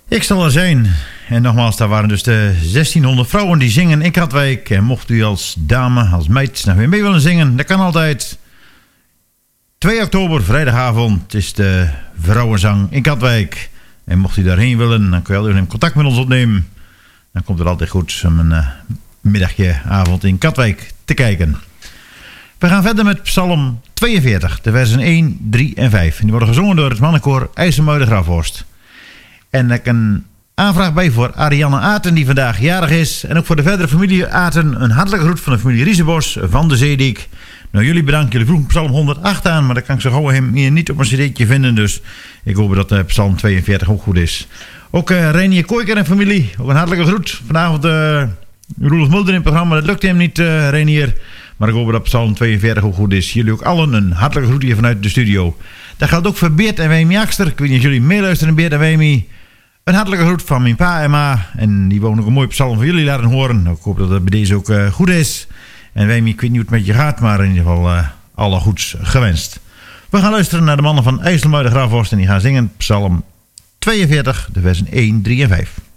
Ik zal er zijn. En nogmaals, daar waren dus de 1600 vrouwen die zingen in Katwijk. En mocht u als dame, als meid nog weer mee willen zingen, dat kan altijd. 2 oktober, vrijdagavond, is de vrouwenzang in Katwijk. En mocht u daarheen willen, dan kun je even contact met ons opnemen. Dan komt het altijd goed om een middagje, avond in Katwijk te kijken. We gaan verder met Psalm 42, de versen 1, 3 en 5. En die worden gezongen door het mannenkoor IJsselmuiden Grafhorst. En ik een aanvraag bij voor Ariane Aarten, die vandaag jarig is. En ook voor de verdere familie Aarten een hartelijke groet van de familie Riesebos van de Zeediek. Nou, jullie bedankt. Jullie vroegen Psalm 108 aan, maar dat kan ik zo gauw hem hier niet op een cd'tje vinden. Dus ik hoop dat Psalm 42 ook goed is. Ook Reinier Kooiker en familie, ook een hartelijke groet. Vanavond Roelof Mulder in het programma, dat lukt hem niet, Reinier. Maar ik hoop dat Psalm 42 ook goed is. Jullie ook allen een hartelijke groet hier vanuit de studio. Dat geldt ook voor Beert en Wemi Akster. Ik weet niet of jullie meeluisteren, Beert en Wemi. Een hartelijke groet van mijn pa en ma. En die wonen ook een mooie psalm van jullie laten horen. Nou, ik hoop dat het bij deze ook goed is. En Wemi, ik weet niet hoe het met je gaat, maar in ieder geval alle goeds gewenst. We gaan luisteren naar de mannen van IJsselmuiden Grafhorst. En die gaan zingen psalm 42, de versen 1, 3 en 5.